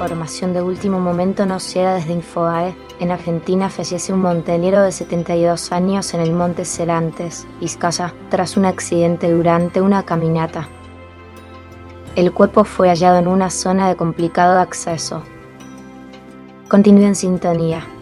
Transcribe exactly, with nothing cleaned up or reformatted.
información de último momento nos llega desde Infobae. En Argentina fallece un montañero de setenta y dos años en el Monte Serantes, Vizcaya, tras un accidente durante una caminata. El cuerpo fue hallado en una zona de complicado acceso. Continúe en sintonía.